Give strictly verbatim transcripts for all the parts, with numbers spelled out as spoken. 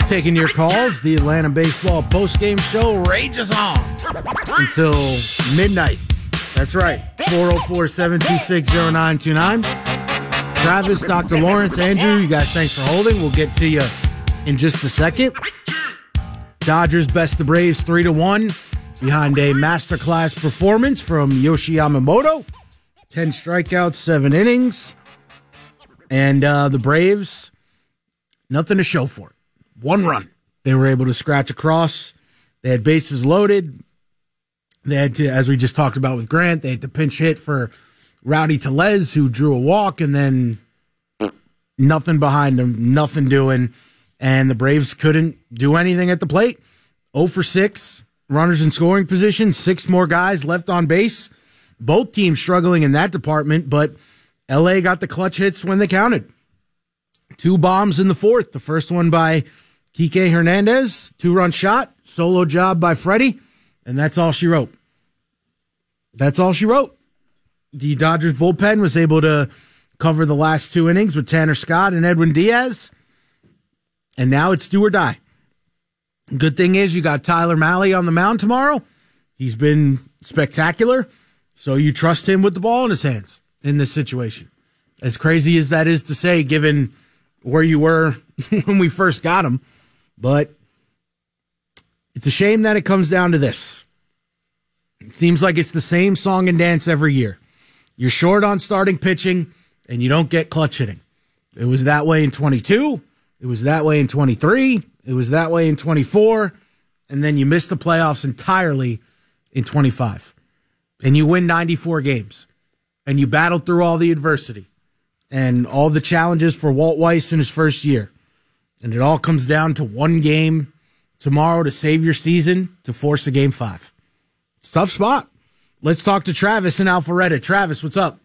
Taking your calls, the Atlanta Baseball postgame show rages on until midnight. That's right, four oh four, seven two six, oh nine two nine. Travis, Doctor Lawrence, Andrew, you guys, thanks for holding. We'll get to you in just a second. Dodgers best the Braves three to one behind a masterclass performance from Yoshi Yamamoto. ten strikeouts, seven innings. And uh, the Braves, nothing to show for it. One run. They were able to scratch across. They had bases loaded. They had to, as we just talked about with Grant, they had to pinch hit for Rowdy Tellez, who drew a walk, and then nothing behind him, nothing doing. And the Braves couldn't do anything at the plate. oh for six, runners in scoring position, six more guys left on base. Both teams struggling in that department, but L A got the clutch hits when they counted. Two bombs in the fourth. The first one by Kike Hernandez, two-run shot, solo job by Freddie, and that's all she wrote. That's all she wrote. The Dodgers bullpen was able to cover the last two innings with Tanner Scott and Edwin Diaz, and now it's do or die. Good thing is you got Tyler Mahle on the mound tomorrow. He's been spectacular, so you trust him with the ball in his hands in this situation. As crazy as that is to say, given where you were when we first got him, but it's a shame that it comes down to this. It seems like it's the same song and dance every year. You're short on starting pitching, and you don't get clutch hitting. It was that way in twenty-two. It was that way in twenty-three. It was that way in twenty-four. And then you missed the playoffs entirely in twenty-five. And you win ninety-four games. And you battled through all the adversity and all the challenges for Walt Weiss in his first year. And it all comes down to one game tomorrow to save your season, to force a game five. It's a tough spot. Let's talk to Travis in Alpharetta. Travis, what's up?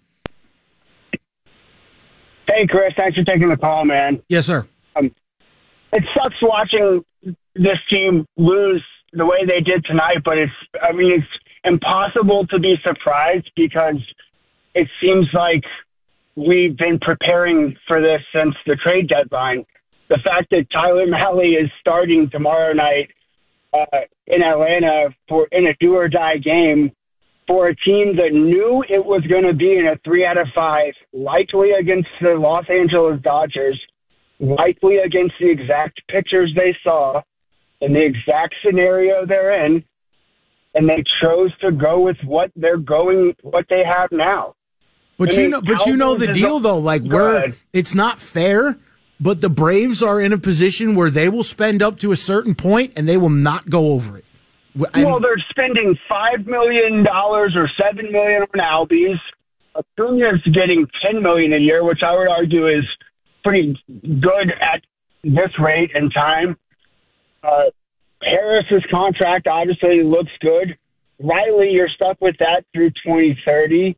Hey, Chris. Thanks for taking the call, man. Yes, sir. Um, it sucks watching this team lose the way they did tonight, but it's, I mean, it's impossible to be surprised because it seems like we've been preparing for this since the trade deadline. The fact that Tyler Mahle is starting tomorrow night uh, in Atlanta for in a do-or-die game for a team that knew it was going to be in a three out of five, likely against the Los Angeles Dodgers, likely against the exact pitchers they saw in the exact scenario they're in, and they chose to go with what they're going, what they have now. But I you mean, know, but you know the deal though. Like we're, it's not fair. But the Braves are in a position where they will spend up to a certain point and they will not go over it. And, well, they're spending five million dollars or seven million dollars on Albies. Acuna's getting ten million dollars a year, which I would argue is pretty good at this rate and time. Uh, Harris's contract obviously looks good. Riley, you're stuck with that through twenty thirty.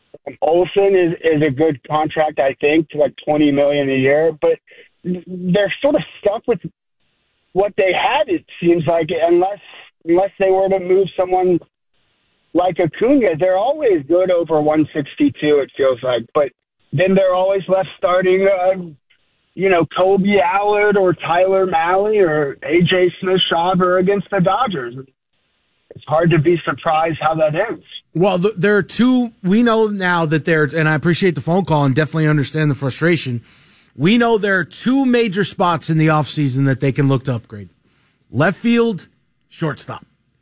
Olsen is, is a good contract, I think, to like twenty million dollars a year. But they're sort of stuck with what they had, it seems like, unless unless they were to move someone like Acuna. They're always good over one sixty-two, it feels like. But then they're always left starting, uh, you know, Kobe Allard or Tyler Mahle or A J Smith-Shawver against the Dodgers. It's hard to be surprised how that ends. Well, there are two. We know now that there's, and I appreciate the phone call and definitely understand the frustration. We know there are two major spots in the offseason that they can look to upgrade: left field, shortstop.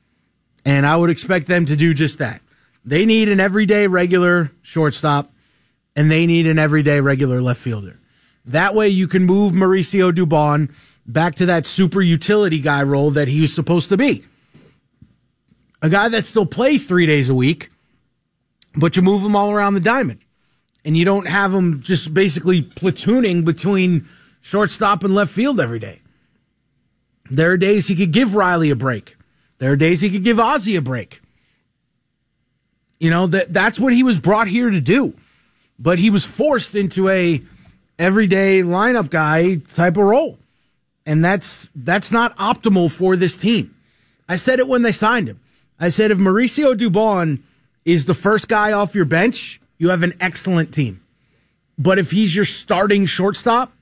And I would expect them to do just that. They need an everyday regular shortstop, and they need an everyday regular left fielder. That way you can move Mauricio Dubon back to that super utility guy role that he was supposed to be. A guy that still plays three days a week, but you move him all around the diamond. And you don't have him just basically platooning between shortstop and left field every day. There are days he could give Riley a break. There are days he could give Ozzie a break. You know, that that's what he was brought here to do. But he was forced into a everyday lineup guy type of role. And that's that's not optimal for this team. I said it when they signed him. I said if Mauricio Dubon is the first guy off your bench, you have an excellent team. But if he's your starting shortstop,